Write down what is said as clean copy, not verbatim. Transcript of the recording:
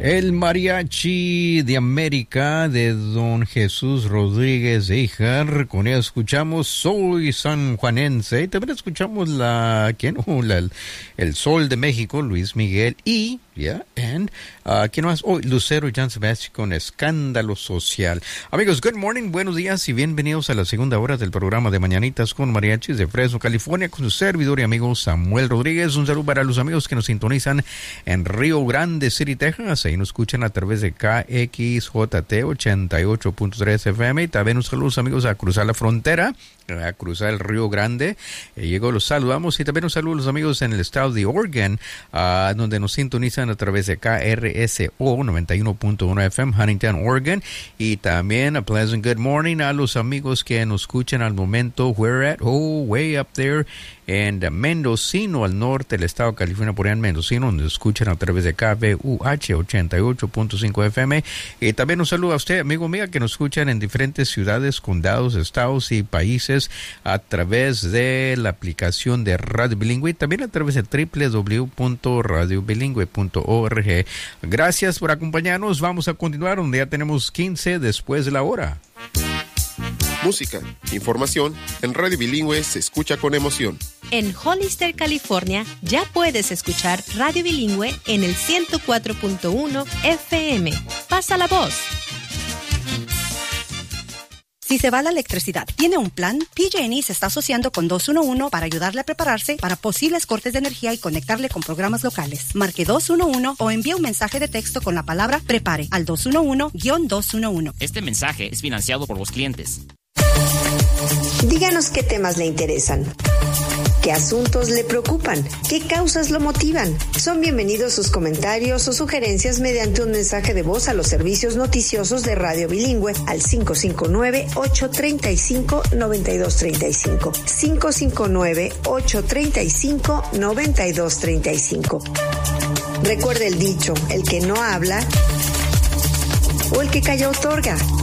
El mariachi de América de don Jesús Rodríguez Eijar. Con ella escuchamos Soy Sanjuanense. Y también escuchamos el Sol de México, Luis Miguel. Y, ¿quién más? Hoy, Lucero y Jan Sebastián con Escándalo Social. Amigos, good morning, buenos días y bienvenidos a la segunda hora del programa de Mañanitas con Mariachis de Fresno, California, con su servidor y amigo Samuel Rodríguez. Un saludo para los amigos que nos sintonizan en Río Grande City, Texas. Ahí nos escuchan a través de KXJT 88.3 FM. Y también un saludo, amigos, a cruzar la frontera, a cruzar el Río Grande. Los saludamos. Y también un saludo a los amigos en el estado de Oregon, donde nos sintonizan a través de KRSO 91.1 FM, Huntington, Oregon. Y también a pleasant good morning a los amigos que nos escuchan al momento. We're at, way up there en Mendocino, al norte del estado de California, por allá en Mendocino, donde nos escuchan a través de KBUH 88.5 FM. Y también un saludo a usted, amigo mío, que nos escuchan en diferentes ciudades, condados, estados y países a través de la aplicación de Radio Bilingüe y también a través de www.radiobilingüe.org. Gracias por acompañarnos. Vamos a continuar donde ya tenemos 15 después de la hora. Música, información, en Radio Bilingüe se escucha con emoción. En Hollister, California, ya puedes escuchar Radio Bilingüe en el 104.1 FM. Pasa la voz. Si se va la electricidad, ¿tiene un plan? PG&E se está asociando con 211 para ayudarle a prepararse para posibles cortes de energía y conectarle con programas locales. Marque 211 o envíe un mensaje de texto con la palabra PREPARE al 211-211. Este mensaje es financiado por los clientes. Díganos qué temas le interesan, qué asuntos le preocupan, qué causas lo motivan. Son bienvenidos sus comentarios o sugerencias mediante un mensaje de voz a los servicios noticiosos de Radio Bilingüe al 559-835-9235. 559-835-9235. Recuerde el dicho, el que no habla o el que calla otorga.